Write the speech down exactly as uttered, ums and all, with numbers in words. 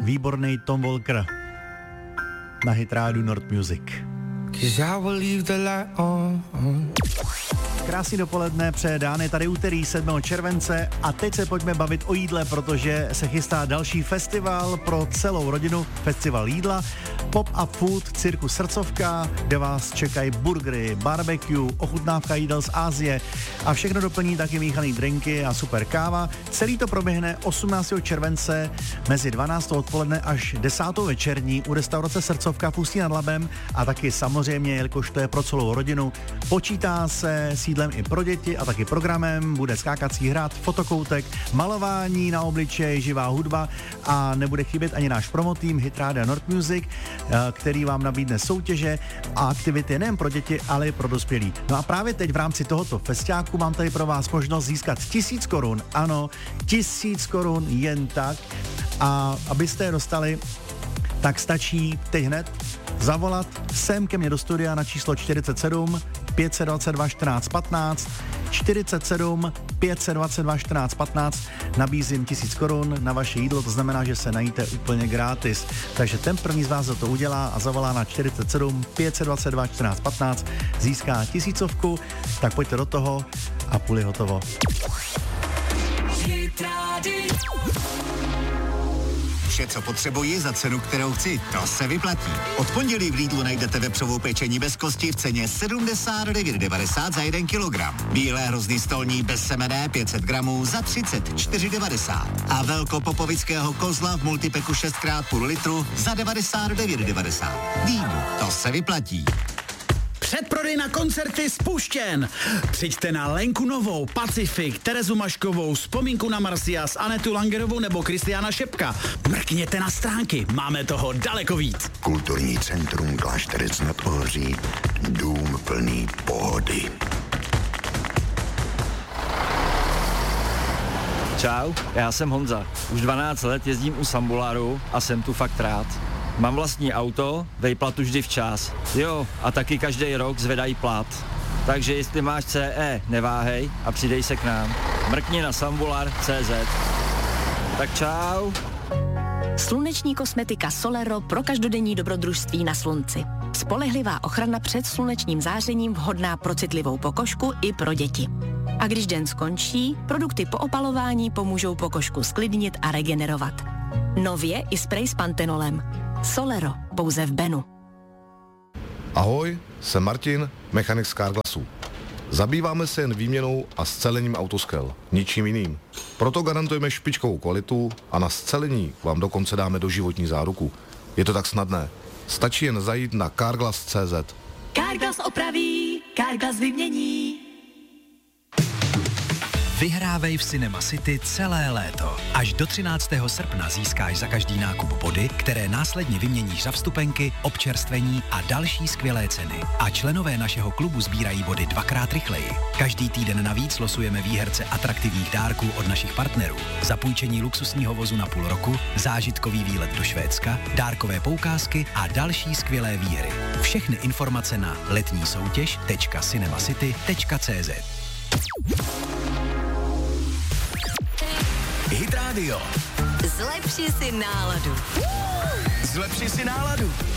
výborný Tom Walker na hitrádu Nord Music. Krásný dopoledne, přeje Dán, je tady úterý sedmého července a teď se pojďme bavit o jídle, protože se chystá další festival pro celou rodinu, festival jídla, Pop-up Food, cirkus Srdcovka, kde vás čekají burgery, barbecue, ochutnávka jídel z Asie a všechno doplní taky míchaný drinky a super káva. Celý to proběhne osmnáctého července mezi dvanáctou odpoledne až desátou večerní u restaurace Srdcovka v Ústí nad Labem a taky samozřejmě, jelikož to je pro celou rodinu, počítá se s jídlem i pro děti a taky programem, bude skákací hrad, fotokoutek, malování na obličej, živá hudba a nebude chybět ani náš promotým Hitrádia Nord Music, který vám nabídne soutěže a aktivity nejen pro děti, ale i pro dospělí. No a právě teď v rámci tohoto festiáku mám tady pro vás možnost získat tisíc korun, ano, tisíc korun jen tak a abyste je dostali, tak stačí teď hned zavolat sem ke mně do studia na číslo čtyřicet sedm pět set dvacet dva čtrnáct patnáct, čtyřicet sedm pět set dvacet dva čtrnáct patnáct, nabízím tisíc korun na vaše jídlo, to znamená, že se najíte úplně gratis. Takže ten první z vás to udělá a zavolá na čtyřicet sedm pět set dvacet dva čtrnáct patnáct, získá tisícovku, tak pojďte do toho a půl je hotovo. Vše, co potřebuji za cenu, kterou chci, to se vyplatí. Od pondělí v Lidlu najdete vepřovou pečení bez kosti v ceně sedmdesát devět devadesát za jeden kilogram. Bílé hrozný stolní bez semene pět set gramů za třicet čtyři devadesát. A velkopopovického kozla v multipeku šest krát půl litru za devadesát devět devadesát. Lidl, to se vyplatí. Předprodej na koncerty spuštěn. Přijďte na Lenku Novou, Pacifik, Terezu Maškovou, Vzpomínku na Marcias, Anetu Langerovou nebo Kristiána Šepka. Mrkněte na stránky, máme toho daleko víc. Kulturní centrum Klášterec nad Ohří, dům plný pohody. Čau, já jsem Honza. Už dvanáct let jezdím u Sambuláru a jsem tu fakt rád. Mám vlastní auto, vejplatu vždy včas. Jo, a taky každý rok zvedají plat. Takže jestli máš C E, neváhej a přidej se k nám. Mrkni na sambular tečka cé zet. Tak čau. Sluneční kosmetika Solero pro každodenní dobrodružství na slunci. Spolehlivá ochrana před slunečním zářením, vhodná pro citlivou pokožku i pro děti. A když den skončí, produkty po opalování pomůžou pokožku sklidnit a regenerovat. Nově i sprej s pantenolem. Solero, pouze v Benu. Ahoj, jsem Martin, mechanik z Carglassu. Zabýváme se jen výměnou a scelením autoskel, ničím jiným. Proto garantujeme špičkovou kvalitu a na scelení vám dokonce dáme doživotní záruku. Je to tak snadné. Stačí jen zajít na carglass tečka cé zet. Carglass opraví, Carglass vymění. Vyhrávej v Cinema City celé léto. Až do třináctého srpna získáš za každý nákup body, které následně vyměníš za vstupenky, občerstvení a další skvělé ceny. A členové našeho klubu sbírají body dvakrát rychleji. Každý týden navíc losujeme výherce atraktivních dárků od našich partnerů. Zapůjčení luxusního vozu na půl roku, zážitkový výlet do Švédska, dárkové poukázky a další skvělé výhry. Všechny informace na letní soutěž tečka cinemacity tečka cé zet. Hit Radio. Zlepši si náladu. Zlepši si náladu.